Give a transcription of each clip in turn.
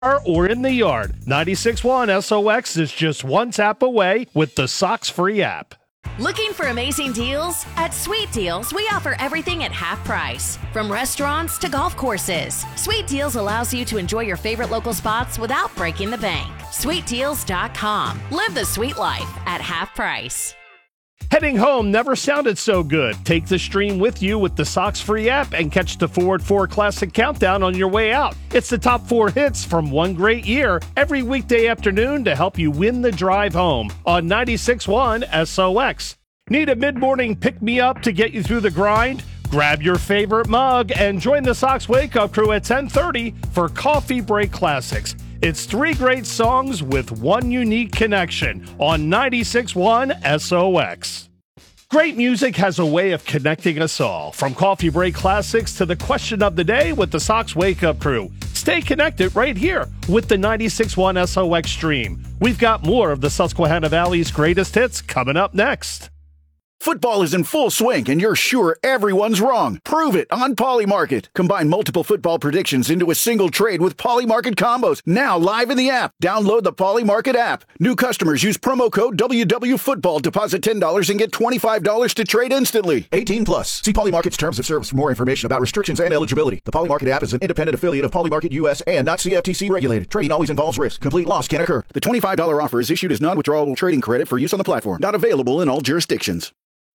or in the yard. 96.1 SOX is just one tap away with the Sox Free app. Looking for amazing deals? At Sweet Deals, we offer everything at half price. From restaurants to golf courses, Sweet Deals allows you to enjoy your favorite local spots without breaking the bank. SweetDeals.com. Live the sweet life at half price. Heading home never sounded so good. Take the stream with you with the Sox Free app and catch the Ford 4 Classic Countdown on your way out. It's the top 4 hits from one great year every weekday afternoon to help you win the drive home on 96.1 SOX. Need a mid-morning pick-me-up to get you through the grind? Grab your favorite mug and join the Sox Wake Up Crew at 10:30 for Coffee Break Classics. It's 3 great songs with one unique connection on 96.1 SOX. Great music has a way of connecting us all, from Coffee Break Classics to the question of the day with the Sox Wake Up Crew. Stay connected right here with the 96.1 SOX stream. We've got more of the Susquehanna Valley's greatest hits coming up next. Football is in full swing, and you're sure everyone's wrong. Prove it on Polymarket. Combine multiple football predictions into a single trade with Polymarket combos. Now live in the app. Download the Polymarket app. New customers use promo code WWFootball. Deposit $10 and get $25 to trade instantly. 18 plus. See Polymarket's terms of service for more information about restrictions and eligibility. The Polymarket app is an independent affiliate of Polymarket US and not CFTC regulated. Trading always involves risk. Complete loss can occur. The $25 offer is issued as non-withdrawable trading credit for use on the platform. Not available in all jurisdictions.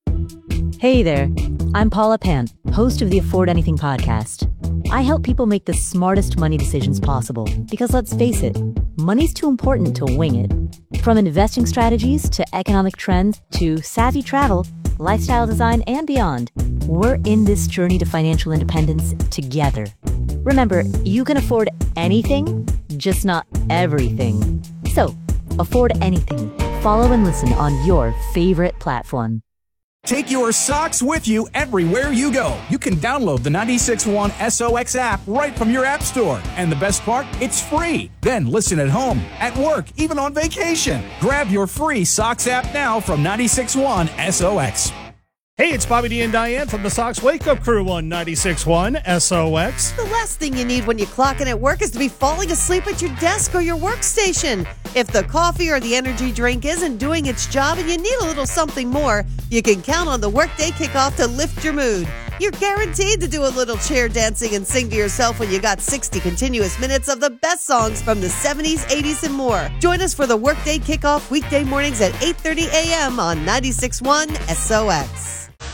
Hey there, I'm Paula Pant, host of the Afford Anything podcast. I help people make the smartest money decisions possible because, let's face it, money's too important to wing it. From investing strategies to economic trends to savvy travel, lifestyle design, and beyond, we're in this journey to financial independence together. Remember, you can afford anything, just not everything. So, afford anything. Follow and listen on your favorite platform. Take your socks with you everywhere you go. You can download the 96.1 SOX app right from your app store. And the best part, it's free. Then listen at home, at work, even on vacation. Grab your free socks app now from 96.1 SOX. Hey, it's Bobby D and Diane from the Sox Wake Up Crew on 96.1 SOX. The last thing you need when you clock in at work is to be falling asleep at your desk or your workstation. If the coffee or the energy drink isn't doing its job and you need a little something more, you can count on the Workday Kickoff to lift your mood. You're guaranteed to do a little chair dancing and sing to yourself when you got 60 continuous minutes of the best songs from the 70s, 80s, and more. Join us for the Workday Kickoff weekday mornings at 8:30 a.m. on 96.1 SOX.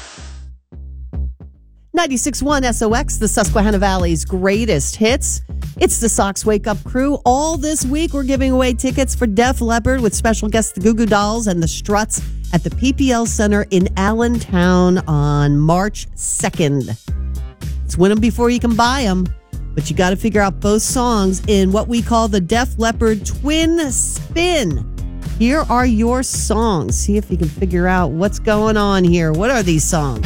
96.1 SOX, the Susquehanna Valley's greatest hits. It's the Sox Wake Up Crew. All this week, we're giving away tickets for Def Leppard with special guests the Goo Goo Dolls and the Struts at the PPL Center in Allentown on March 2nd. It's win them before you can buy them, but you got to figure out both songs in what we call the Def Leppard Twin Spin. Here are your songs. See if you can figure out what's going on here. What are these songs?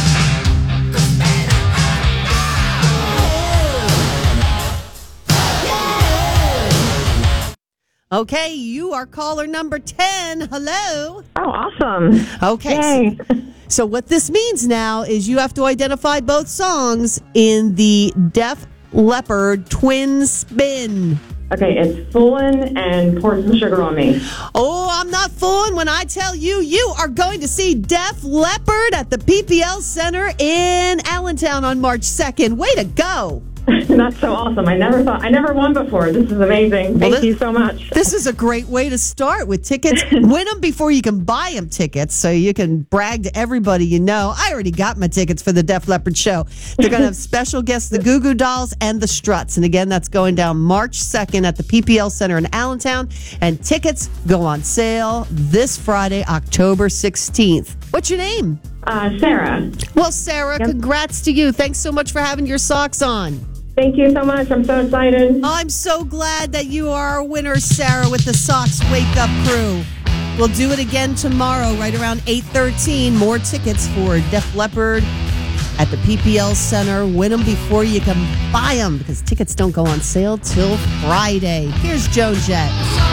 Okay, you are caller number 10. Hello. Oh, awesome. Okay. Yay. So what this means now is you have to identify both songs in the Def Leppard Twin Spin. Okay, it's Foolin' and Pour Some Sugar on Me. Oh, I'm not fooling when I tell you, you are going to see Def Leppard at the PPL Center in Allentown on March 2nd. Way to go. That's so awesome. I never won before. This is amazing. Thank you so much. This is a great way to start with tickets. Win them before you can buy them tickets so you can brag to everybody you know. I already got my tickets for the Def Leppard show. They're going to have special guests, the Goo Goo Dolls and the Struts. And again, that's going down March 2nd at the PPL Center in Allentown. And tickets go on sale this Friday, October 16th. What's your name? Sarah. Well, Sarah, Congrats to you. Thanks so much for having your socks on. Thank you so much. I'm so excited. I'm so glad that you are a winner, Sarah, with the Sox Wake Up Crew. We'll do it again tomorrow, right around 8:13. More tickets for Def Leppard at the PPL Center. Win them before you can buy them, because tickets don't go on sale till Friday. Here's Joan Jett.